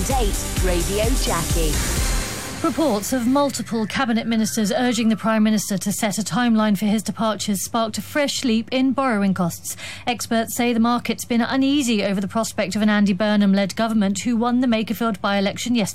101.8 Radio Jackie. Reports of multiple cabinet ministers urging the Prime Minister to set a timeline for his departures sparked a fresh leap in borrowing costs. Experts say the market's been uneasy over the prospect of an Andy Burnham-led government who won the Makerfield by-election yesterday.